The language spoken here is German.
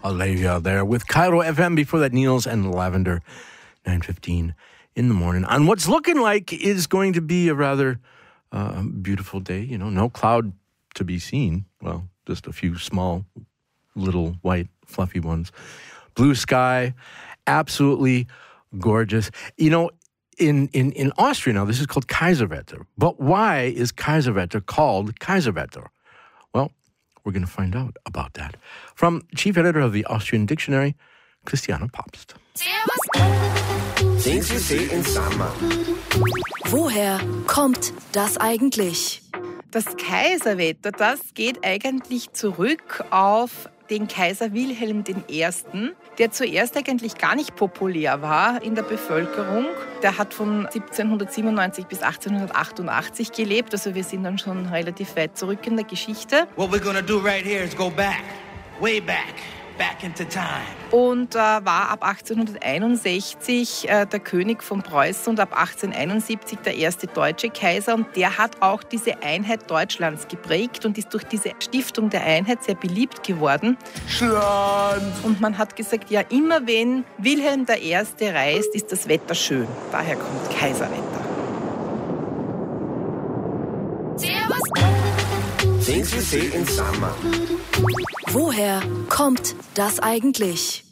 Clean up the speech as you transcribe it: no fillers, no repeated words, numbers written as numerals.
Olivia there with Cairo FM. Before that, Niels and Lavender, 9:15 in the morning. On what's looking like is going to be a rather beautiful day. You know, no cloud to be seen. Well, just a few small, little white, fluffy ones. Blue sky, absolutely gorgeous. You know, in Austria now, this is called Kaiserwetter. But why is Kaiserwetter called Kaiserwetter? Well, we're going to find out about that. From Chief Editor of the Austrian Dictionary, Christiane Papst. Things you see in summer. Woher kommt das eigentlich? Das Kaiserwetter, das geht eigentlich zurück auf den Kaiser Wilhelm I., der zuerst eigentlich gar nicht populär war in der Bevölkerung. Der hat von 1797 bis 1888 gelebt, also wir sind dann schon relativ weit zurück in der Geschichte. What we're gonna do right here is go back, way back into time. Und war ab 1861 der König von Preußen und ab 1871 der erste deutsche Kaiser. Und der hat auch diese Einheit Deutschlands geprägt und ist durch diese Stiftung der Einheit sehr beliebt geworden. Und man hat gesagt, ja, immer wenn Wilhelm I. reist, ist das Wetter schön. Daher kommt Kaiserwetter. Things you see in summer. Woher kommt das eigentlich?